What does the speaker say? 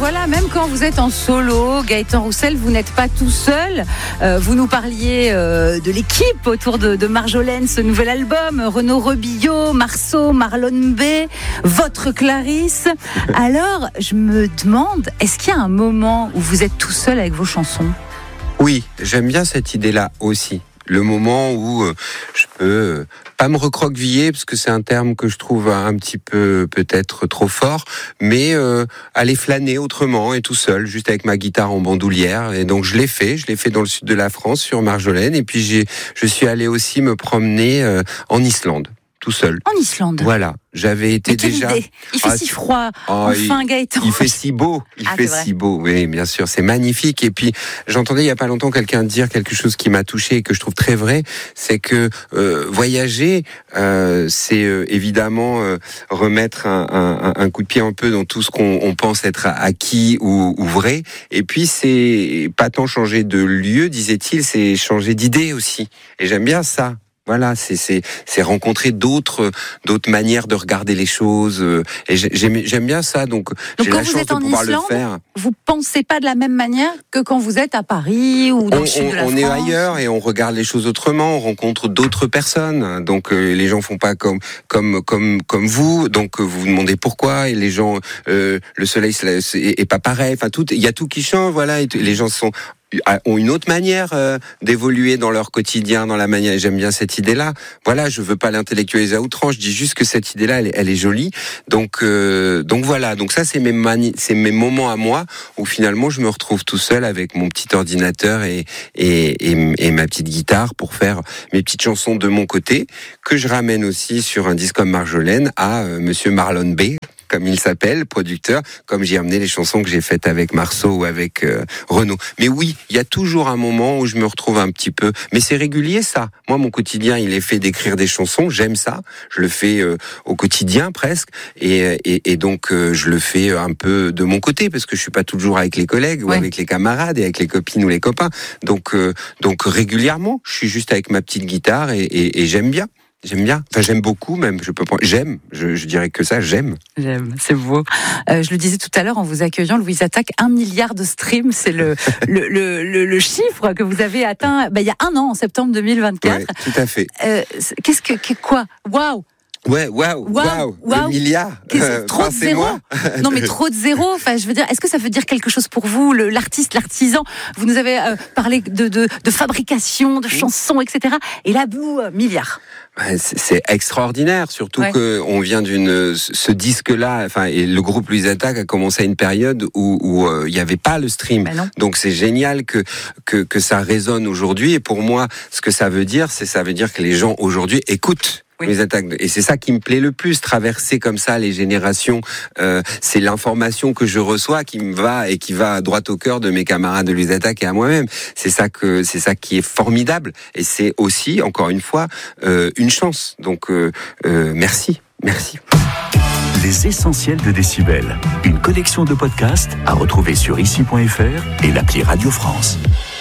voilà, même quand vous êtes en solo, Gaëtan Roussel, vous n'êtes pas tout seul. Vous nous parliez de l'équipe autour de Marjolaine, ce nouvel album, Renaud Rebillot, Marceau, Marlon B, votre Clarisse. Alors, je me demande, est-ce qu'il y a un moment où vous êtes tout seul avec vos chansons ? Oui, j'aime bien cette idée-là aussi. Le moment où je peux pas me recroqueviller, parce que c'est un terme que je trouve un petit peu peut-être trop fort, mais aller flâner autrement et tout seul, juste avec ma guitare en bandoulière. Et donc je l'ai fait dans le sud de la France, sur Marjolaine, et puis je suis allé aussi me promener en Islande, tout seul. En Islande ? Voilà. J'avais été déjà. Idée. Il fait si froid. Enfin, Gaëtan. Il fait si beau. Il fait si beau. Oui, bien sûr. C'est magnifique. Et puis, j'entendais il y a pas longtemps quelqu'un dire quelque chose qui m'a touché et que je trouve très vrai. C'est que voyager, c'est évidemment remettre un coup de pied un peu dans tout ce qu'on pense être acquis ou vrai. Et puis, c'est pas tant changer de lieu, disait-il, c'est changer d'idée aussi. Et j'aime bien ça. Voilà, c'est rencontrer d'autres manières de regarder les choses, et j'aime bien ça, donc j'ai la chance de pouvoir le faire. Vous pensez pas de la même manière que quand vous êtes à Paris ou dans le sud de la France ? On est ailleurs et on regarde les choses autrement, on rencontre d'autres personnes, donc les gens font pas comme vous, donc vous vous demandez pourquoi, et les gens, le soleil est pas pareil, enfin il y a tout qui change, voilà, et les gens ont une autre manière d'évoluer dans leur quotidien, dans la manière. J'aime bien cette idée-là. Voilà, je veux pas l'intellectualiser à outrance. Je dis juste que cette idée-là, elle est jolie. Donc voilà. Donc ça, c'est mes moments à moi où finalement je me retrouve tout seul avec mon petit ordinateur et ma petite guitare pour faire mes petites chansons de mon côté, que je ramène aussi sur un disque comme Marjolaine à Monsieur Marlon B, comme il s'appelle, producteur, comme j'ai amené les chansons que j'ai faites avec Marceau ou avec Renaud. Mais oui, il y a toujours un moment où je me retrouve un petit peu, mais c'est régulier ça. Moi, mon quotidien, il est fait d'écrire des chansons, j'aime ça, je le fais au quotidien presque, et donc je le fais un peu de mon côté, parce que je suis pas toujours avec les collègues ou avec les camarades et avec les copines ou les copains. Donc régulièrement, je suis juste avec ma petite guitare et j'aime bien. J'aime bien. Enfin, j'aime beaucoup même. Je dirais que ça, j'aime. J'aime, c'est beau. Je le disais tout à l'heure en vous accueillant, Louise Attaque, 1 milliard de streams, c'est le chiffre que vous avez atteint il y a un an, en septembre 2024. Ouais, tout à fait. Quoi ? Waouh ! Ouais, waouh, le milliard. Trop de zéro. Non, mais trop de zéro. Enfin, je veux dire, est-ce que ça veut dire quelque chose pour vous, l'artiste, l'artisan ? Vous nous avez parlé de fabrication, de chansons, etc. Et là, milliard. C'est extraordinaire, surtout que on vient ce disque-là, enfin, et le groupe Louise Attaque a commencé à une période où il n'y avait pas le stream. Donc c'est génial que ça résonne aujourd'hui. Et pour moi, ce que ça veut dire que les gens aujourd'hui écoutent. Les attaques. Et c'est ça qui me plaît le plus, traverser comme ça les générations. C'est l'information que je reçois qui me va et qui va droit au cœur de mes camarades de Louise Attaque et à moi-même. C'est ça qui est formidable. Et c'est aussi, encore une fois, une chance. Donc, merci. Les essentiels de Décibel. Une collection de podcasts à retrouver sur ici.fr et l'appli Radio France.